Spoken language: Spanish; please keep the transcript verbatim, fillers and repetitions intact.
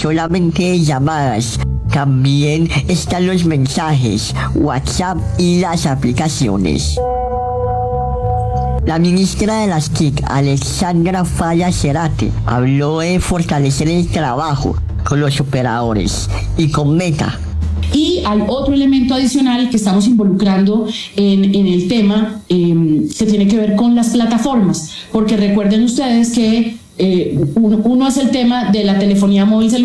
solamente llamadas. También están los mensajes, WhatsApp y las aplicaciones. La ministra de las T I C, Alexandra Falla Cerate, habló de fortalecer el trabajo con los operadores y con Meta. Y hay otro elemento adicional que estamos involucrando en, en el tema eh, que tiene que ver con las plataformas, porque recuerden ustedes que eh, uno, uno es el tema de la telefonía móvil celular.